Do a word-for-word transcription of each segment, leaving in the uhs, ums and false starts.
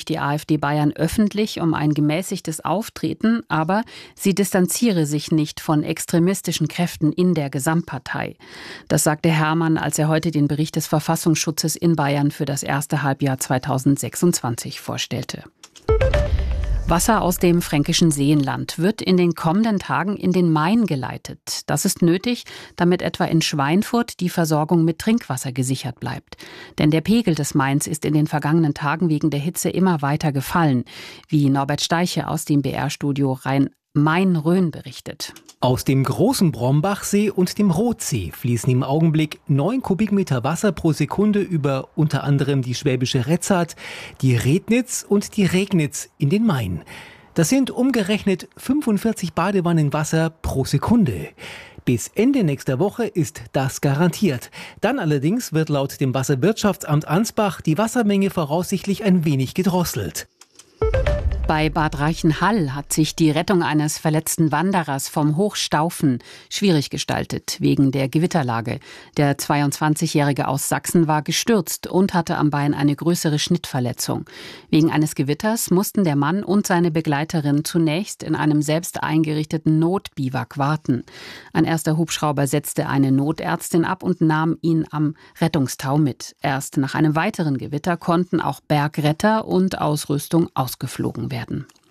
die AfD Bayern öffentlich um ein gemäßigtes Auftreten, aber sie distanziere sich nicht von extremistischen Kräften in der Gesamtpartei. Das sagte Herrmann, als er heute den Bericht des Verfassungsschutzes in Bayern für das erste Halbjahr zweitausendsechsundzwanzig vorstellte. Wasser aus dem fränkischen Seenland wird in den kommenden Tagen in den Main geleitet. Das ist nötig, damit etwa in Schweinfurt die Versorgung mit Trinkwasser gesichert bleibt. Denn der Pegel des Mains ist in den vergangenen Tagen wegen der Hitze immer weiter gefallen, wie Norbert Steiche aus dem B R-Studio Rhein-Main-Rhön berichtet. Aus dem großen Brombachsee und dem Rothsee fließen im Augenblick neun Kubikmeter Wasser pro Sekunde über unter anderem die Schwäbische Retzart, die Rednitz und die Regnitz in den Main. Das sind umgerechnet fünfundvierzig Badewannen Wasser pro Sekunde. Bis Ende nächster Woche ist das garantiert. Dann allerdings wird laut dem Wasserwirtschaftsamt Ansbach die Wassermenge voraussichtlich ein wenig gedrosselt. Bei Bad Reichenhall hat sich die Rettung eines verletzten Wanderers vom Hochstaufen schwierig gestaltet, wegen der Gewitterlage. Der zweiundzwanzigjährige aus Sachsen war gestürzt und hatte am Bein eine größere Schnittverletzung. Wegen eines Gewitters mussten der Mann und seine Begleiterin zunächst in einem selbst eingerichteten Notbiwak warten. Ein erster Hubschrauber setzte eine Notärztin ab und nahm ihn am Rettungstau mit. Erst nach einem weiteren Gewitter konnten auch Bergretter und Ausrüstung ausgeflogen werden.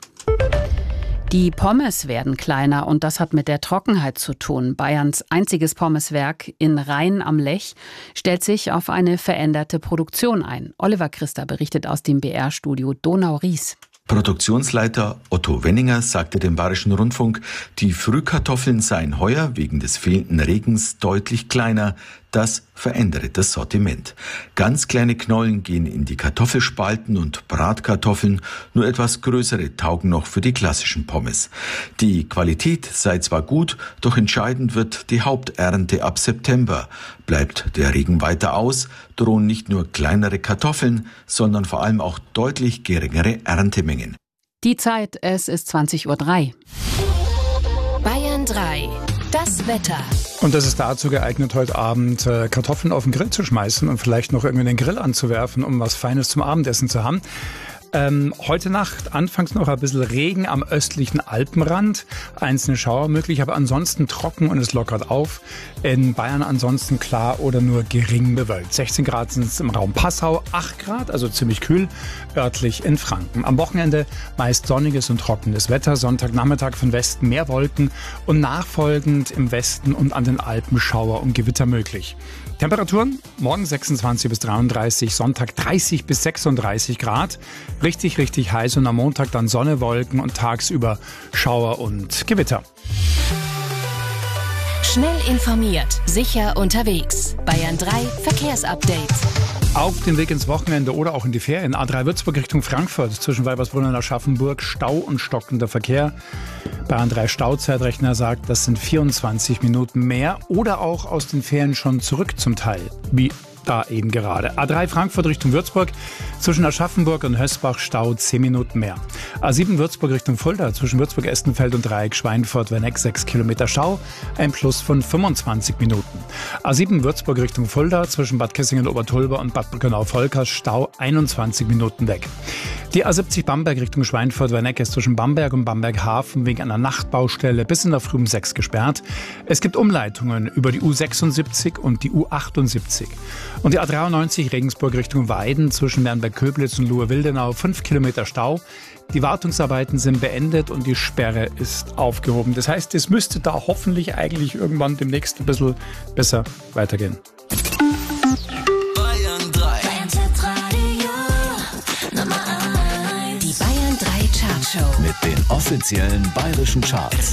Die Pommes werden kleiner und das hat mit der Trockenheit zu tun. Bayerns einziges Pommeswerk in Rhein am Lech stellt sich auf eine veränderte Produktion ein. Oliver Christa berichtet aus dem B R-Studio Donau-Ries. Produktionsleiter Otto Wenninger sagte dem Bayerischen Rundfunk, die Frühkartoffeln seien heuer wegen des fehlenden Regens deutlich kleiner. Das verändere das Sortiment. Ganz kleine Knollen gehen in die Kartoffelspalten und Bratkartoffeln, nur etwas größere taugen noch für die klassischen Pommes. Die Qualität sei zwar gut, doch entscheidend wird die Haupternte ab September. Bleibt der Regen weiter aus, drohen nicht nur kleinere Kartoffeln, sondern vor allem auch deutlich geringere Erntemengen. Die Zeit, es ist zwanzig Uhr drei. Bayern drei. Das Wetter. Und das ist dazu geeignet, heute Abend äh, Kartoffeln auf den Grill zu schmeißen und vielleicht noch irgendwie den Grill anzuwerfen, um was Feines zum Abendessen zu haben. Ähm, heute Nacht anfangs noch ein bisschen Regen am östlichen Alpenrand, einzelne Schauer möglich, aber ansonsten trocken und es lockert auf. In Bayern ansonsten klar oder nur gering bewölkt. sechzehn Grad sind es im Raum Passau, acht Grad, also ziemlich kühl, örtlich in Franken. Am Wochenende meist sonniges und trockenes Wetter, Sonntagnachmittag von Westen mehr Wolken und nachfolgend im Westen und an den Alpen Schauer und Gewitter möglich. Temperaturen morgen sechsundzwanzig bis dreiunddreißig, Sonntag dreißig bis sechsunddreißig Grad. Richtig, richtig heiß und am Montag dann Sonne, Wolken und tagsüber Schauer und Gewitter. Schnell informiert, sicher unterwegs. Bayern drei Verkehrsupdate. Auf den Weg ins Wochenende oder auch in die Ferien. A drei Würzburg Richtung Frankfurt zwischen Weibersbrunn und Aschaffenburg. Stau und stockender Verkehr. Bayern drei Stauzeitrechner sagt, das sind vierundzwanzig Minuten mehr. Oder auch aus den Ferien schon zurück zum Teil. Wie da eben gerade. A drei Frankfurt Richtung Würzburg zwischen Aschaffenburg und Hösbach Stau zehn Minuten mehr. A sieben Würzburg Richtung Fulda zwischen Würzburg-Estenfeld und Dreieck Schweinfurt-Werneck sechs Kilometer Stau, ein Plus von fünfundzwanzig Minuten. A sieben Würzburg Richtung Fulda zwischen Bad Kissingen-Obertulber und Bad Brückenau-Volkers Stau einundzwanzig Minuten weg. Die A siebzig Bamberg Richtung Schweinfurt-Werneck ist zwischen Bamberg und Bamberg-Hafen wegen einer Nachtbaustelle bis in der Früh um sechs gesperrt. Es gibt Umleitungen über die U sechsundsiebzig und die U achtundsiebzig. Und die A dreiundneunzig Regensburg Richtung Weiden zwischen Nürnberg-Köblitz und Luhe-Wildenau fünf Kilometer Stau. Die Wartungsarbeiten sind beendet und die Sperre ist aufgehoben. Das heißt, es müsste da hoffentlich eigentlich irgendwann demnächst ein bisschen besser weitergehen. Bayern drei. Die Bayern drei Chartshow. Mit den offiziellen bayerischen Charts.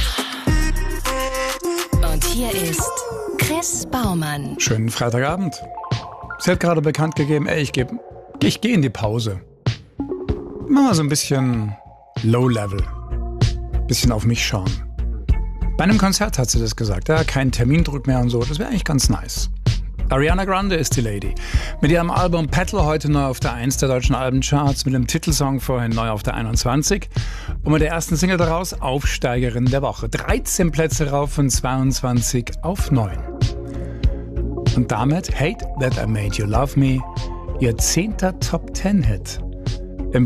Und hier ist Chris Baumann. Schönen Freitagabend. Sie hat gerade bekannt gegeben, ey, ich gehe ich geh in die Pause. Machen wir so ein bisschen Low-Level. Bisschen auf mich schauen. Bei einem Konzert hat sie das gesagt. Ja, kein Termindruck mehr und so. Das wäre eigentlich ganz nice. Ariana Grande ist die Lady. Mit ihrem Album Petal heute neu auf der eins der deutschen Albencharts, mit dem Titelsong vorhin neu auf der einundzwanzig und mit der ersten Single daraus Aufsteigerin der Woche. dreizehn Plätze rauf von zweiundzwanzig auf neun. Und damit Hate That I Made You Love Me, ihr zehnter Top-Ten-Hit.